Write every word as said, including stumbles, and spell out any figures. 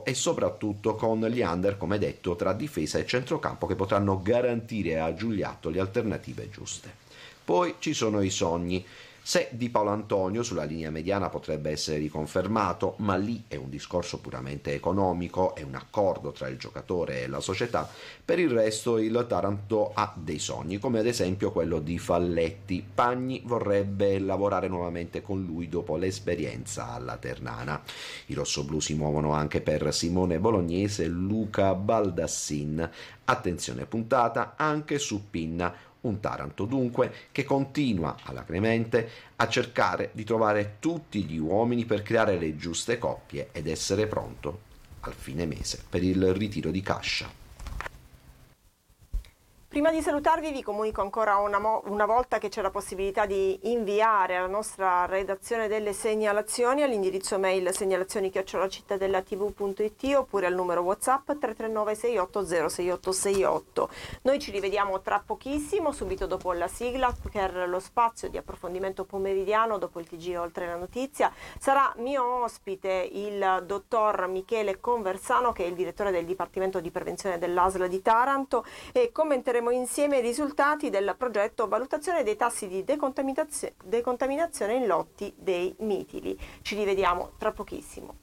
campo e soprattutto con gli under, come detto, tra difesa e centrocampo che potranno garantire a Giuliatto le alternative giuste. Poi ci sono i sogni. Se Di Paolo Antonio sulla linea mediana potrebbe essere riconfermato, ma lì è un discorso puramente economico, è un accordo tra il giocatore e la società. Per il resto il Taranto ha dei sogni, come ad esempio quello di Falletti. Pagni vorrebbe lavorare nuovamente con lui dopo l'esperienza alla Ternana. I rossoblù si muovono anche per Simone Bolognese e Luca Baldassin. Attenzione puntata anche su Pinna. Un Taranto dunque che continua alacremente a cercare di trovare tutti gli uomini per creare le giuste coppie ed essere pronto al fine mese per il ritiro di Cascia. Prima di salutarvi vi comunico ancora una, mo- una volta che c'è la possibilità di inviare alla nostra redazione delle segnalazioni all'indirizzo mail segnalazioni chiocciola cittadellatv punto it oppure al numero WhatsApp tre tre nove sei otto zero sei otto sei otto. Noi ci rivediamo tra pochissimo, subito dopo la sigla, per lo spazio di approfondimento pomeridiano dopo il T G Oltre la Notizia. Sarà mio ospite il dottor Michele Conversano, che è il direttore del Dipartimento di Prevenzione dell'A S L di Taranto, e commenteremo insieme i risultati del progetto valutazione dei tassi di decontaminazione, decontaminazione in lotti dei mitili. Ci rivediamo tra pochissimo.